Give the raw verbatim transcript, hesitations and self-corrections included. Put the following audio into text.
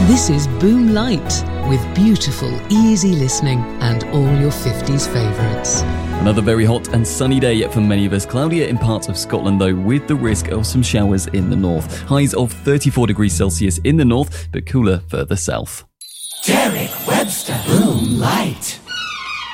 This is Boom Light, with beautiful, easy listening and all your fifties favourites. Another very hot and sunny day for many of us. Cloudier in parts of Scotland, though, with the risk of some showers in the north. Highs of thirty-four degrees Celsius in the north, but cooler further south. Derek Webster, Boom Light.